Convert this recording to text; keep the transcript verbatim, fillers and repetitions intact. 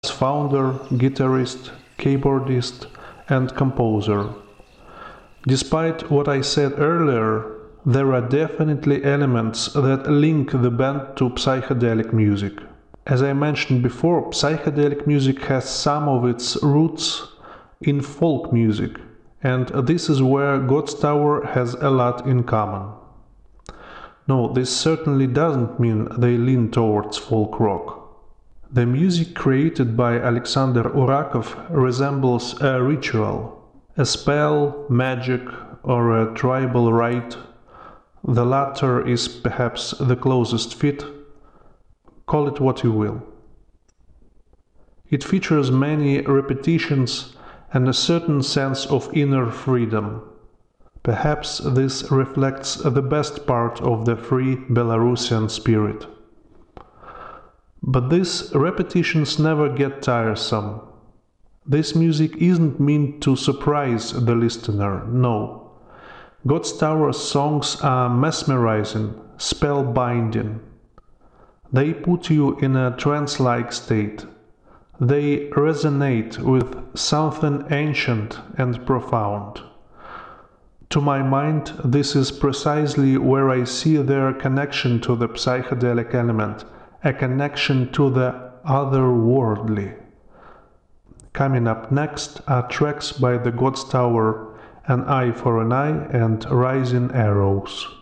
founder, guitarist, keyboardist, and composer. Despite what I said earlier, there are definitely elements that link the band to psychedelic music. As I mentioned before, psychedelic music has some of its roots in folk music, and this is where God's Tower has a lot in common. No, this certainly doesn't mean they lean towards folk rock. The music created by Alexander Urakov resembles a ritual, a spell, magic, or a tribal rite. The latter is perhaps the closest fit. Call it what you will. It features many repetitions and a certain sense of inner freedom. Perhaps this reflects the best part of the free Belarusian spirit. But these repetitions never get tiresome. This music isn't meant to surprise the listener, no. God's Tower songs are mesmerizing, spellbinding. They put you in a trance-like state. They resonate with something ancient and profound. To my mind, this is precisely where I see their connection to the psychedelic element, a connection to the otherworldly. Coming up next are tracks by the God's Tower, An Eye for an Eye and Rising Arrows.